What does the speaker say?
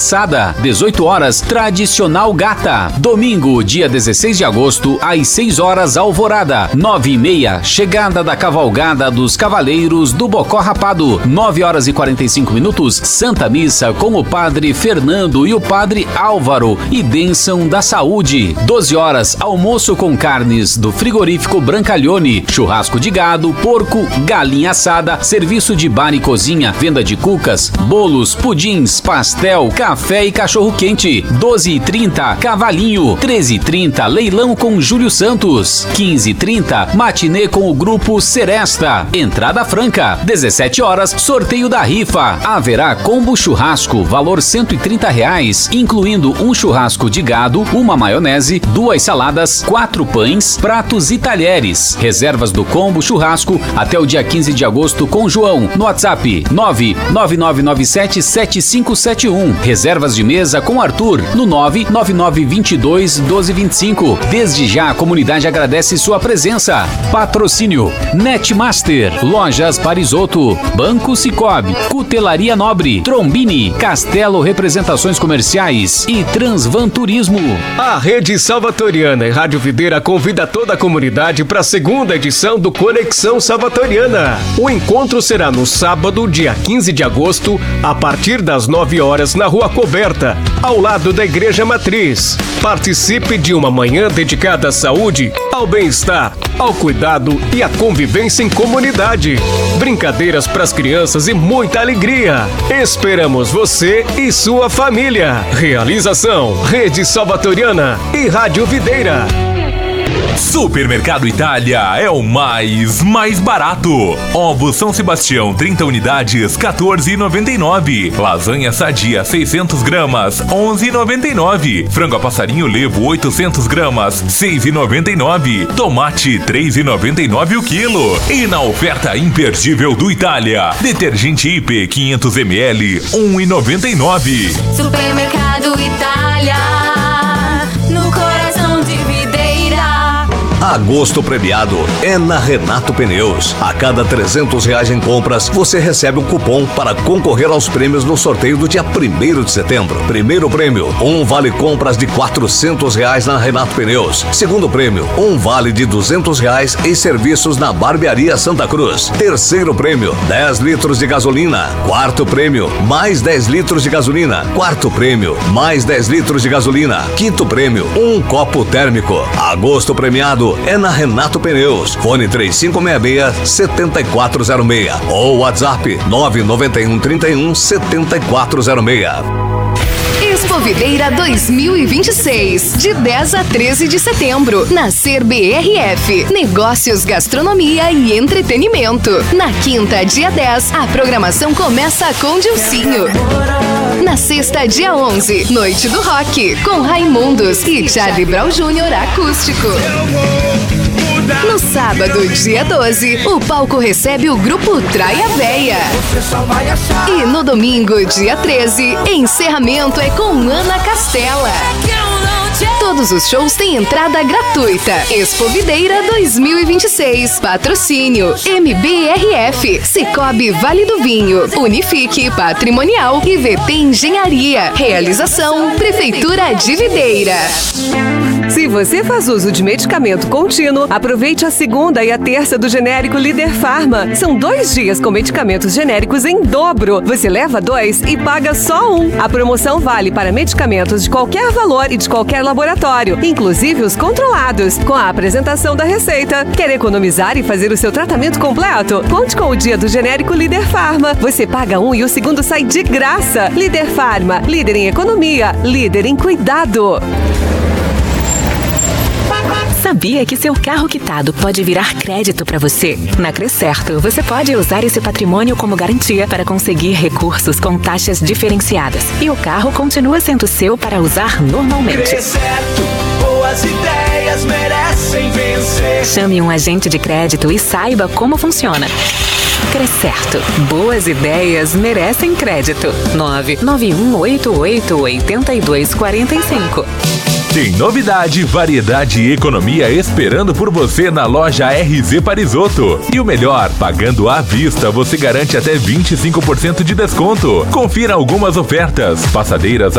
assada. 18 horas, tradicional gata. Domingo, dia 16 de agosto, às 6 horas, alvorada. 9h30, chegada da cavalgada dos Cavaleiros do Bocó Rapado. 9 horas e 45 minutos, Santa Missa com o Padre Fernando e o Padre Álvaro e bênção da saúde. 12 horas, almoço com carnes do frigorífico Brancalhone, churrasco de gado, porco, galinha assada, serviço de bar e cozinha, venda de cucas, bolos, pudins, pastel, café e cachorro quente. 12h30, cavalinho. 13h30, leilão com Júlio Santos. 15h30, matinê com o grupo Seresta. Entrada franca. 17 horas, sorteio da rifa. Haverá combo churrasco, valor R$130, incluindo um churrasco de gado, uma maionese, 2 saladas, 4 pães, pratos e talheres. Reservas do combo churrasco até o dia 15 de agosto com João, no WhatsApp 999977571. Reservas de mesa com Arthur no 999221225. Desde já a comunidade agradece sua presença. Patrocínio Netmaster, Lojas Parisotto, Banco Cicobi, Cutelaria Nobre, Trombini, Castelo Representações Comerciais e Transvan Turismo. A Rede Salvatoriana e Rádio Videira convida toda a comunidade para a segunda edição do Conexão Salvatoriana. O encontro será no sábado, dia 15 de agosto, a partir das 9 horas na Rua Coberta, ao lado da Igreja Matriz. Participe de uma manhã dedicada à saúde, ao bem-estar, ao cuidado e à convivência em comunidade. Brincadeiras para as crianças e muita alegria. Esperamos você e sua família. Realização: Rede Salvatoriana e Rádio Videira. Supermercado Itália é o mais barato. Ovos São Sebastião 30 unidades, R$14,99. Lasanha sadia 600 gramas, R$11,99. Frango a passarinho levo 800 gramas, R$6,99. Tomate R$3,99 o quilo. E na oferta imperdível do Itália, detergente IP 500 ml, R$1,99. Supermercado Itália, no coração de Videira. Agosto premiado é na Renato Pneus. A cada R$300 em compras, você recebe um cupom para concorrer aos prêmios no sorteio do dia 1º de setembro. Primeiro prêmio, um vale compras de R$400 na Renato Pneus. Segundo prêmio, um vale de R$200 em serviços na Barbearia Santa Cruz. Terceiro prêmio, 10 litros de gasolina. Quarto prêmio, mais 10 litros de gasolina. Quarto prêmio, mais 10 litros de gasolina. Quinto prêmio, um copo térmico. Agosto premiado é na Renato Pneus. Fone 3566-7406 ou WhatsApp 99131-7406. Expo Videira 2026, de 10 a 13 de setembro, na Ser BRF, Negócios, Gastronomia e Entretenimento. Na quinta, dia 10, a programação começa com Dilcinho. Na sexta, dia 11, Noite do Rock, com Raimundos e Charlie Brown Jr. acústico. No sábado, dia 12, o palco recebe o grupo Traia Véia. E no domingo, dia 13, encerramento é com Ana Castela. Todos os shows têm entrada gratuita. Expo Videira 2026. Patrocínio MBRF, Cicobi Vale do Vinho, Unifique Patrimonial e VT Engenharia. Realização Prefeitura de Videira. Se você faz uso de medicamento contínuo, aproveite a segunda e a terça do genérico Líder Farma. São 2 dias com medicamentos genéricos em dobro. Você leva 2 e paga só 1. A promoção vale para medicamentos de qualquer valor e de qualquer laboratório, inclusive os controlados, com a apresentação da receita. Quer economizar e fazer o seu tratamento completo? Conte com o dia do genérico Líder Farma. Você paga 1 e o segundo sai de graça. Líder Farma, líder em economia, líder em cuidado. Sabia que seu carro quitado pode virar crédito para você? Na Crescerto, você pode usar esse patrimônio como garantia para conseguir recursos com taxas diferenciadas. E o carro continua sendo seu para usar normalmente. Crescerto, boas ideias merecem vencer. Chame um agente de crédito e saiba como funciona. Crescerto, boas ideias merecem crédito. 991888245. Tem novidade, variedade e economia esperando por você na loja RZ Parisotto. E o melhor, pagando à vista, você garante até 25% de desconto. Confira algumas ofertas. Passadeiras